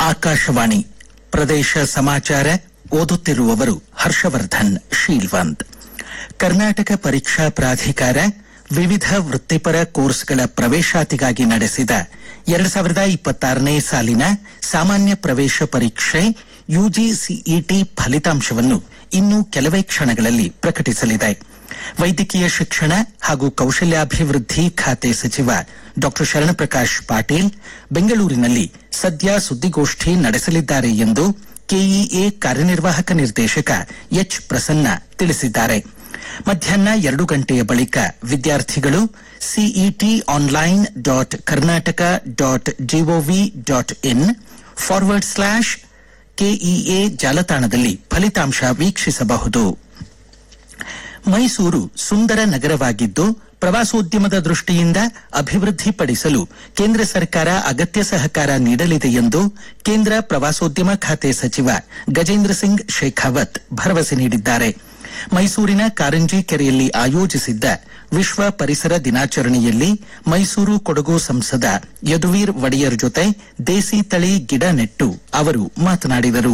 ಆಕಾಶವಾಣಿ ಪ್ರದೇಶ ಸಮಾಚಾರ ಓದುತ್ತಿರುವವರು ಹರ್ಷವರ್ಧನ್ ಶೀಲ್ವಂತ್. ಕರ್ನಾಟಕ ಪರೀಕ್ಷಾ ಪ್ರಾಧಿಕಾರ ವಿವಿಧ ವೃತ್ತಿಪರ ಕೋರ್ಸ್ಗಳ ಪ್ರವೇಶಾತಿಗಾಗಿ ನಡೆಸಿದ 2026ನೇ ಸಾಲಿನ ಸಾಮಾನ್ಯ ಪ್ರವೇಶ ಪರೀಕ್ಷೆ ಯುಜಿಸಿಇಟಿ ಫಲಿತಾಂಶವನ್ನು ಇನ್ನು ಕೆಲವೇ ಕ್ಷಣಗಳಲ್ಲಿ ಪ್ರಕಟಿಸಲಿದೆ. ವೈದ್ಯಕೀಯ ಶಿಕ್ಷಣ ಹಾಗೂ ಕೌಶಲ್ಯಾಭಿವೃದ್ಧಿ ಖಾತೆ ಸಚಿವ ಡಾ ಶರಣಪ್ರಕಾಶ್ ಪಾಟೀಲ್ ಬೆಂಗಳೂರಿನಲ್ಲಿ ಸದ್ಯ ಸುದ್ದಿಗೋಷ್ಠಿ ನಡೆಸಲಿದ್ದಾರೆ ಎಂದು ಕೆಇಎ ಕಾರ್ಯನಿರ್ವಾಹಕ ನಿರ್ದೇಶಕ ಎಚ್ ಪ್ರಸನ್ನ ತಿಳಿಸಿದ್ದಾರೆ. ಮಧ್ಯಾಹ್ನ 2 ಗಂಟೆಯ ಬಳಿಕ ವಿದ್ಯಾರ್ಥಿಗಳು ಸಿಇಟಿ ಆನ್ಲೈನ್ .karnataka.gov.in/KEA ಜಾಲತಾಣದಲ್ಲಿ ಫಲಿತಾಂಶ ವೀಕ್ಷಿಸಬಹುದು. ಮೈಸೂರು ಸುಂದರ ನಗರವಾಗಿದ್ದು ಪ್ರವಾಸೋದ್ಯಮದ ದೃಷ್ಟಿಯಿಂದ ಅಭಿವೃದ್ಧಿಪಡಿಸಲು ಕೇಂದ್ರ ಸರ್ಕಾರ ಅಗತ್ಯ ಸಹಕಾರ ನೀಡಲಿದೆ ಎಂದು ಕೇಂದ್ರ ಪ್ರವಾಸೋದ್ಯಮ ಖಾತೆ ಸಚಿವ ಗಜೇಂದ್ರ ಸಿಂಗ್ ಶೇಖಾವತ್ ಭರವಸೆ ನೀಡಿದ್ದಾರೆ. ಮೈಸೂರಿನ ಕಾರಂಜಿ ಕೆರೆಯಲ್ಲಿ ಆಯೋಜಿಸಿದ್ದ ವಿಶ್ವ ಪರಿಸರ ದಿನಾಚರಣೆಯಲ್ಲಿ ಮೈಸೂರು ಕೊಡಗು ಸಂಸದ ಯದುವೀರ್ ಒಡೆಯರ್ ಜೊತೆ ದೇಸಿ ತಳಿ ಗಿಡ ನೆಟ್ಟು ಅವರು ಮಾತನಾಡಿದರು.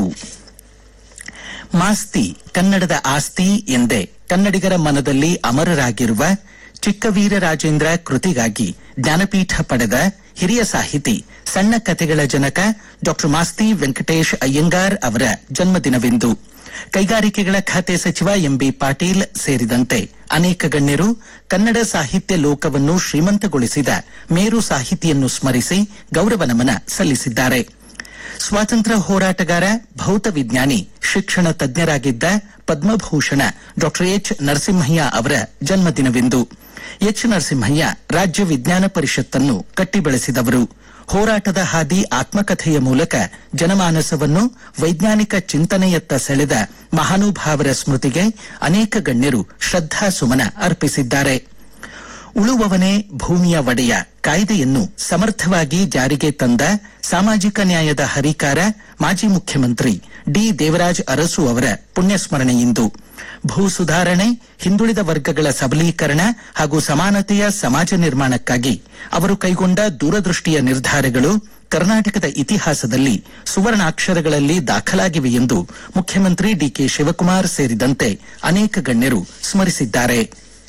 ಮಾಸ್ತಿ ಕನ್ನಡದ ಆಸ್ತಿ ಎಂದೇ ಕನ್ನಡಿಗರ ಮನದಲ್ಲಿ ಅಮರರಾಗಿರುವ ಚಿಕ್ಕವೀರರಾಜೇಂದ್ರ ಕೃತಿಗಾಗಿ ಜ್ಞಾನಪೀಠ ಪಡೆದ ಹಿರಿಯ ಸಾಹಿತಿ ಸಣ್ಣ ಕಥೆಗಳ ಜನಕ ಡಾ ಮಾಸ್ತಿ ವೆಂಕಟೇಶ್ ಅಯ್ಯಂಗಾರ್ ಅವರ ಜನ್ಮದಿನವಿಂದು. ಕೈಗಾರಿಕೆಗಳ ಖಾತೆ ಸಚಿವ ಎಂಬಿ ಪಾಟೀಲ್ ಸೇರಿದಂತೆ ಅನೇಕ ಗಣ್ಯರು ಕನ್ನಡ ಸಾಹಿತ್ಯ ಲೋಕವನ್ನು ಶ್ರೀಮಂತಗೊಳಿಸಿದ ಮೇರು ಸಾಹಿತಿಯನ್ನು ಸ್ಮರಿಸಿ ಗೌರವ ನಮನ ಸಲ್ಲಿಸಿದ್ದಾರೆ. ಸ್ವಾತಂತ್ರ್ಯ ಹೋರಾಟಗಾರ ಭೌತ ವಿಜ್ಞಾನಿ ಶಿಕ್ಷಣ ತಜ್ಞರಾಗಿದ್ದ ಪದ್ಮಭೂಷಣ ಡಾ ಎಚ್ ನರಸಿಂಹಯ್ಯ ಅವರ ಜನ್ಮದಿನವಿಂದು. ಎಚ್ ನರಸಿಂಹಯ್ಯ ರಾಜ್ಯ ವಿಜ್ಞಾನ ಪರಿಷತ್ತನ್ನು ಕಟ್ಟಿ ಬೆಳೆಸಿದವರು. ಹೋರಾಟದ ಹಾದಿ ಆತ್ಮಕಥೆಯ ಮೂಲಕ ಜನಮಾನಸವನ್ನು ವೈಜ್ಞಾನಿಕ ಚಿಂತನೆಯತ್ತ ಸೆಳೆದ ಮಹಾನುಭಾವರ ಸ್ಮೃತಿಗೆ ಅನೇಕ ಗಣ್ಯರು ಶ್ರದ್ಧಾಸುಮನ ಅರ್ಪಿಸಿದ್ದಾರೆ. ಉಳುವವನೇ ಭೂಮಿಯ ಒಡೆಯ ಕಾಯ್ದೆಯನ್ನು ಸಮರ್ಥವಾಗಿ ಜಾರಿಗೆ ತಂದ ಸಾಮಾಜಿಕ ನ್ಯಾಯದ ಹರಿಕಾರ ಮಾಜಿ ಮುಖ್ಯಮಂತ್ರಿ ಡಿ ದೇವರಾಜ ಅರಸು ಅವರ ಪುಣ್ಯಸ್ಮರಣೆಯಿಂದು. ಭೂ ಸುಧಾರಣೆ, ಹಿಂದುಳಿದ ವರ್ಗಗಳ ಸಬಲೀಕರಣ ಹಾಗೂ ಸಮಾನತೆಯ ಸಮಾಜ ನಿರ್ಮಾಣಕ್ಕಾಗಿ ಅವರು ಕೈಗೊಂಡ ದೂರದೃಷ್ಟಿಯ ನಿರ್ಧಾರಗಳು ಕರ್ನಾಟಕದ ಇತಿಹಾಸದಲ್ಲಿ ಸುವರ್ಣಾಕ್ಷರಗಳಲ್ಲಿ ದಾಖಲಾಗಿವೆ ಎಂದು ಮುಖ್ಯಮಂತ್ರಿ ಡಿಕೆ ಶಿವಕುಮಾರ್ ಸೇರಿದಂತೆ ಅನೇಕ ಗಣ್ಯರು ಸ್ಮರಿಸಿದ್ದಾರೆ.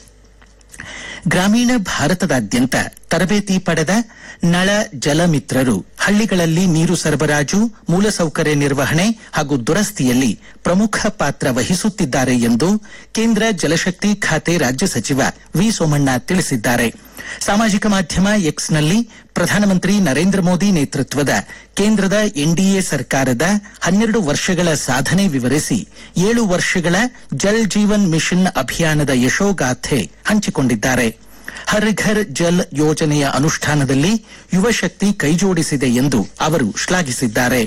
ಗ್ರಾಮೀಣ ಭಾರತದಾದ್ಯಂತ ತರಬೇತಿ ಪಡೆದ ನಳ ಜಲ ಮಿತ್ರರು ಹಳ್ಳಿಗಳಲ್ಲಿ ನೀರು ಸರಬರಾಜು, ಮೂಲಸೌಕರ್ಯ ನಿರ್ವಹಣೆ ಹಾಗೂ ದುರಸ್ತಿಯಲ್ಲಿ ಪ್ರಮುಖ ಪಾತ್ರ ವಹಿಸುತ್ತಿದ್ದಾರೆ ಎಂದು ಕೇಂದ್ರ ಜಲಶಕ್ತಿ ಖಾತೆ ರಾಜ್ಯ ಸಚಿವ ವಿ ಸೋಮಣ್ಣ ತಿಳಿಸಿದ್ದಾರೆ. ಸಾಮಾಜಿಕ ಮಾಧ್ಯಮ ಎಕ್ಸ್ನಲ್ಲಿ ಪ್ರಧಾನಮಂತ್ರಿ ನರೇಂದ್ರ ಮೋದಿ ನೇತೃತ್ವದ ಕೇಂದ್ರದ ಎನ್ಡಿಎ ಸರ್ಕಾರದ 12 ವರ್ಷಗಳ ಸಾಧನೆ ವಿವರಿಸಿ 7 ವರ್ಷಗಳ ಜಲ್ ಜೀವನ್ ಮಿಷನ್ ಅಭಿಯಾನದ ಯಶೋಗಾಥೆ ಹಂಚಿಕೊಂಡಿದ್ದಾರೆ. ಹರ್ ಘರ್ ಜಲ್ ಯೋಜನೆಯ ಅನುಷ್ಠಾನದಲ್ಲಿ ಯುವಶಕ್ತಿ ಕೈಜೋಡಿಸಿದೆ ಎಂದು ಅವರು ಶ್ಲಾಘಿಸಿದ್ದಾರೆ.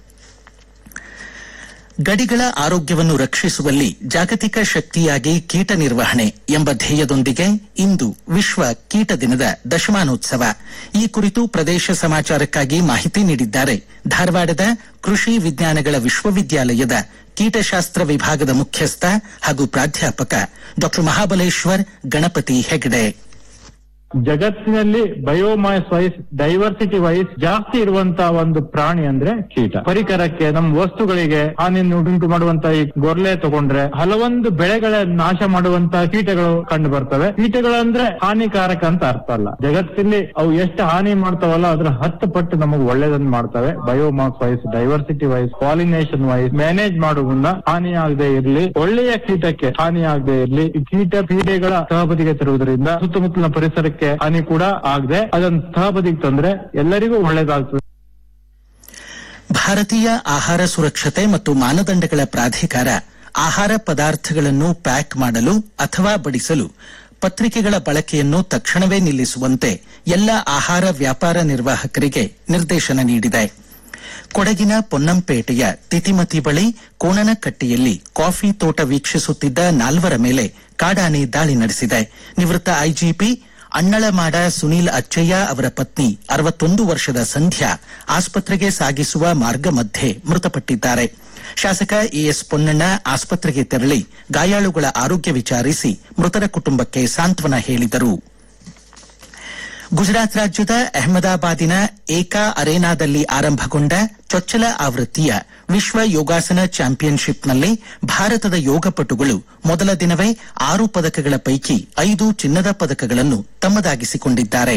ಗಡಿಗಳ ಆರೋಗ್ಯವನ್ನು ರಕ್ಷಿಸುವಲ್ಲಿ ಜಾಗತಿಕ ಶಕ್ತಿಯಾಗಿ ಕೀಟ ನಿರ್ವಹಣೆ ಎಂಬ ಧ್ಯೇಯದೊಂದಿಗೆ ಇಂದು ವಿಶ್ವ ಕೀಟ ದಿನದ ದಶಮಾನೋತ್ಸವ. ಈ ಕುರಿತು ಪ್ರದೇಶ ಸಮಾಚಾರಕ್ಕಾಗಿ ಮಾಹಿತಿ ನೀಡಿದ್ದಾರೆ ಧಾರವಾಡದ ಕೃಷಿ ವಿಜ್ಞಾನಗಳ ವಿಶ್ವವಿದ್ಯಾಲಯದ ಕೀಟಶಾಸ್ತ್ರ ವಿಭಾಗದ ಮುಖ್ಯಸ್ಥ ಹಾಗೂ ಪ್ರಾಧ್ಯಾಪಕ ಡಾ ಮಹಾಬಲೇಶ್ವರ್ ಗಣಪತಿ ಹೆಗಡೆ. ಜಗತ್ತಿನಲ್ಲಿ ಬಯೋಮಾಸ್ ವೈಸ್, ಡೈವರ್ಸಿಟಿ ವೈಸ್ ಜಾಸ್ತಿ ಇರುವಂತಹ ಒಂದು ಪ್ರಾಣಿ ಅಂದ್ರೆ ಕೀಟ. ಪರಿಕರಕ್ಕೆ, ನಮ್ಮ ವಸ್ತುಗಳಿಗೆ ಹಾನಿಯನ್ನು ಉಂಟು ಮಾಡುವಂತಹ ಈ ಗೊರ್ಲೆ ತಗೊಂಡ್ರೆ ಹಲವೊಂದು ಬೆಳೆಗಳ ನಾಶ ಮಾಡುವಂತಹ ಕೀಟಗಳು ಕಂಡು ಬರ್ತವೆ. ಕೀಟಗಳಂದ್ರೆ ಹಾನಿಕಾರಕ ಅಂತ ಅರ್ಥ ಅಲ್ಲ. ಜಗತ್ತಿನಲ್ಲಿ ಅವು ಎಷ್ಟು ಹಾನಿ ಮಾಡ್ತಾವಲ್ಲ ಅದರ 10 ಪಟ್ಟು ನಮಗೆ ಒಳ್ಳೇದನ್ನು ಮಾಡ್ತವೆ. Biomass wise, diversity wise, pollination wise manage ಮಾಡುವುದನ್ನ ಹಾನಿಯಾಗದೆ ಇರಲಿ, ಒಳ್ಳೆಯ ಕೀಟಕ್ಕೆ ಹಾನಿಯಾಗದೆ ಇರಲಿ, ಈ ಕೀಟ ಪೀಡೆಗಳ ಸಹಬದಿಗೆ ತರುವುದರಿಂದ ಸುತ್ತಮುತ್ತಲಿನ ಪರಿಸರಕ್ಕೆ ಹಾನಿ ಕೂಡ ಆಗದೆ ಅದನ್ನು ಸಹಬದಿಗೆ ತಂದ್ರೆ ಎಲ್ಲರಿಗೂ ಒಳ್ಳೆಯದಾಗ್ತದೆ. ಭಾರತೀಯ ಆಹಾರ ಸುರಕ್ಷತೆ ಮತ್ತು ಮಾನದಂಡಗಳ ಪ್ರಾಧಿಕಾರ ಆಹಾರ ಪದಾರ್ಥಗಳನ್ನು ಪ್ಯಾಕ್ ಮಾಡಲು ಅಥವಾ ಬಡಿಸಲು ಪತ್ರಿಕೆಗಳ ಬಳಕೆಯನ್ನು ತಕ್ಷಣವೇ ನಿಲ್ಲಿಸುವಂತೆ ಎಲ್ಲ ಆಹಾರ ವ್ಯಾಪಾರ ನಿರ್ವಾಹಕರಿಗೆ ನಿರ್ದೇಶನ ನೀಡಿದೆ. ಕೊಡಗಿನ ಪೊನ್ನಂಪೇಟೆಯ ತಿತಿಮತಿ ಬಳಿ ಕೋಣನಕಟ್ಟೆಯಲ್ಲಿ ಕಾಫಿ ತೋಟ ವೀಕ್ಷಿಸುತ್ತಿದ್ದ 4 ಮೇಲೆ ಕಾಡಾನೆ ದಾಳಿ ನಡೆಸಿದೆ. ನಿವೃತ್ತ ಐಜಿಪಿ ಅಣ್ಣಳಮಾಡ ಸುನೀಲ್ ಅಚ್ಚಯ್ಯ ಅವರ ಪತ್ನಿ 61 ವರ್ಷದ ಸಂಧ್ಯಾ ಆಸ್ಪತ್ರೆಗೆ ಸಾಗಿಸುವ ಮಾರ್ಗ ಮಧ್ಯೆ ಮೃತಪಟ್ಟಿದ್ದಾರೆ. ಶಾಸಕ ಎಎಸ್ ಪೊನ್ನಣ್ಣ ಆಸ್ಪತ್ರೆಗೆ ತೆರಳಿ ಗಾಯಾಳುಗಳ ಆರೋಗ್ಯ ವಿಚಾರಿಸಿ ಮೃತರ ಕುಟುಂಬಕ್ಕೆ ಸಾಂತ್ವನ ಹೇಳಿದರು. ಗುಜರಾತ್ ರಾಜ್ಯದ ಅಹಮದಾಬಾದಿನ ಏಕಾ ಅರೇನಾದಲ್ಲಿ ಆರಂಭಗೊಂಡ ಚೊಚ್ಚಲ ಆವೃತ್ತಿಯ ವಿಶ್ವ ಯೋಗಾಸನ ಚಾಂಪಿಯನ್ಶಿಪ್ನಲ್ಲಿ ಭಾರತದ ಯೋಗಪಟುಗಳು ಮೊದಲ ದಿನವೇ 6 ಪದಕಗಳ ಪೈಕಿ 5 ಚಿನ್ನದ ಪದಕಗಳನ್ನು ತಮ್ಮದಾಗಿಸಿಕೊಂಡಿದ್ದಾರೆ.